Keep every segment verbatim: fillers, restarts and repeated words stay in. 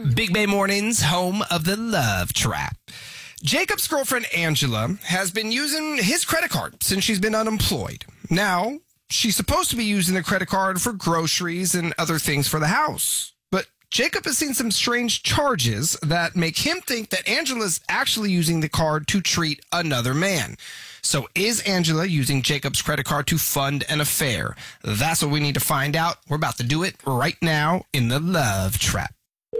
Big Bay Mornings, home of the Love Trap. Jacob's girlfriend, Angela, has been using his credit card since she's been unemployed. Now, she's supposed to be using the credit card for groceries and other things for the house. But Jacob has seen some strange charges that make him think that Angela's actually using the card to treat another man. So is Angela using Jacob's credit card to fund an affair? That's what we need to find out. We're about to do it right now in the Love Trap.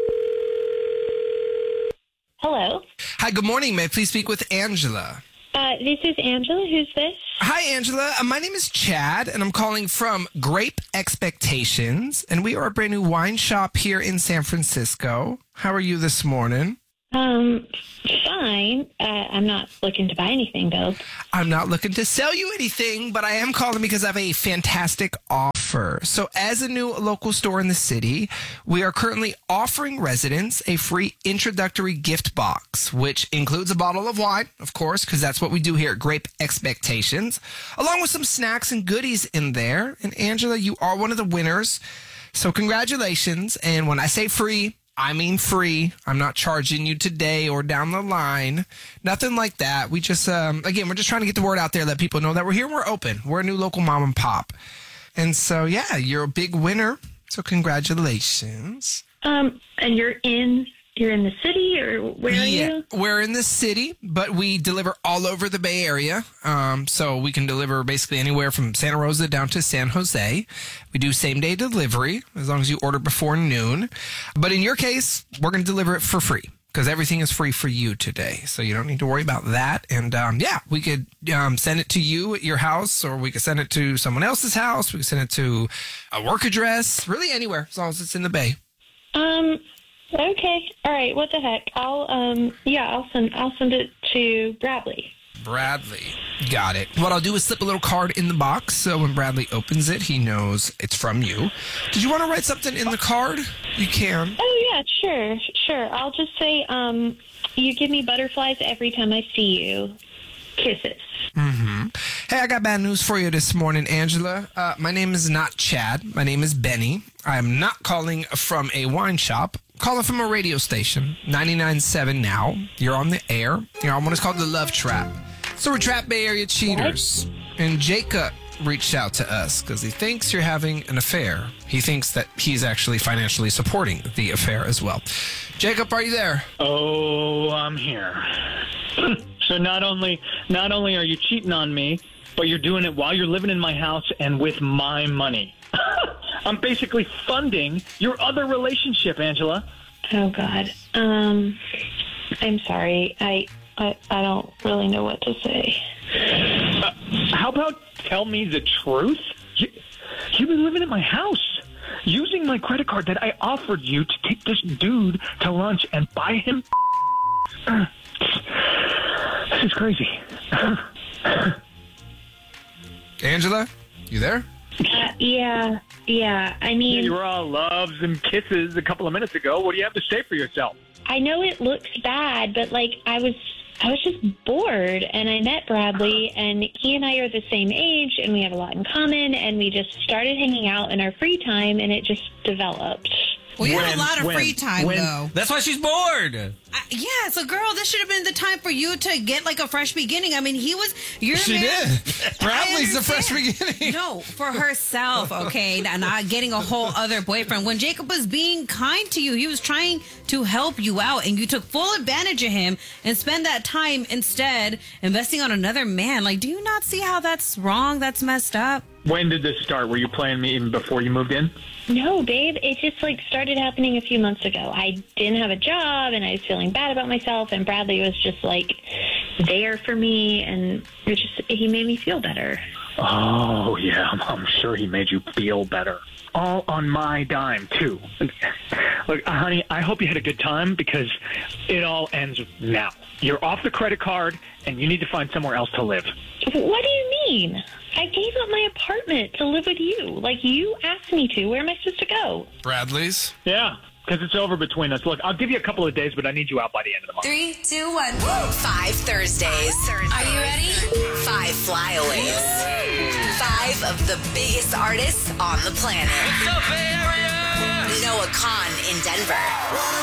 Hello. Hi, good morning. May I please speak with Angela? Uh, this is Angela. Who's this? Hi, Angela. Uh, my name is Chad, and I'm calling from Grape Expectations, and we are a brand new wine shop here in San Francisco. How are you this morning? Um, fine. Uh, I'm not looking to buy anything, though. I'm not looking to sell you anything, but I am calling because I have a fantastic offer. So as a new local store in the city, we are currently offering residents a free introductory gift box, which includes a bottle of wine, of course, because that's what we do here at Grape Expectations, along with some snacks and goodies in there. And Angela, you are one of the winners. So congratulations. And when I say free, I mean free. I'm not charging you today or down the line. Nothing like that. We just, um, again, we're just trying to get the word out there, let people know that we're here and we're open. We're a new local mom and pop. And so, yeah, you're a big winner. So congratulations. Um, and you're in, you're in the city, or where are yeah, you? We're in the city, but we deliver all over the Bay Area. Um, so we can deliver basically anywhere from Santa Rosa down to San Jose. We do same day delivery as long as you order before noon. But in your case, we're going to deliver it for free because everything is free for you today. So you don't need to worry about that. And um, yeah, we could um, send it to you at your house, or we could send it to someone else's house. We could send it to a work address, really anywhere as long as it's in the Bay. Um, okay. All right. What the heck? I'll, um, yeah, I'll send, I'll send it to Bradley. Bradley. Got it. What I'll do is slip a little card in the box so when Bradley opens it, he knows it's from you. Did you want to write something in the card? You can. Oh, yeah, sure, sure. I'll just say, um, you give me butterflies every time I see you. Kisses. Mm-hmm. Hey, I got bad news for you this morning, Angela. Uh, my name is not Chad. My name is Benny. I am not calling from a wine shop. Calling from a radio station, ninety-nine point seven now. You're on the air. You're on what is called the Love Trap. So we're Trap Bay Area cheaters. What? And Jacob reached out to us because he thinks you're having an affair. He thinks that he's actually financially supporting the affair as well. Jacob, are you there? Oh, I'm here. So not only not only are you cheating on me, but you're doing it while you're living in my house and with my money. I'm basically funding your other relationship, Angela. Oh, God. Um, I'm sorry. I, I, I don't really know what to say. Uh, how about tell me the truth? You, you've been living at my house, using my credit card that I offered you to take this dude to lunch and buy him. Uh, this is crazy. Angela, you there? Uh, yeah, yeah. I mean, You were all loves and kisses a couple of minutes ago. What do you have to say for yourself? I know it looks bad, but like I was, I was just bored, and I met Bradley, and he and I are the same age, and we have a lot in common, and we just started hanging out in our free time, and it just developed. Well, you When- have a lot of when- free time, when- though. That's why she's bored. I, yeah, so girl, this should have been the time for you to get like a fresh beginning. I mean, he was your She man. did. Bradley's the fresh understand. beginning. No, for herself, okay, not not getting a whole other boyfriend. When Jacob was being kind to you, he was trying to help you out, and you took full advantage of him and spend that time instead investing on another man. Like, do you not see how that's wrong? That's messed up. When did this start? Were you playing me even before you moved in? No, babe, it just like started happening a few months ago. I didn't have a job, and I was feeling bad about myself, and Bradley was just like there for me, and it just he made me feel better. Oh, yeah, I'm, I'm sure he made you feel better. All on my dime, too. Look, honey, I hope you had a good time because it all ends now. You're off the credit card, and you need to find somewhere else to live. What do you mean? I gave up my apartment to live with you. Like, you asked me to. Where am I supposed to go? Bradley's? Yeah, because it's over between us. Look, I'll give you a couple of days, but I need you out by the end of the month. Three, two, one. Five Thursdays. Are you ready? Five flyaways. Five of the biggest artists on the planet. What's up, Bay Area? Noah Khan in Denver.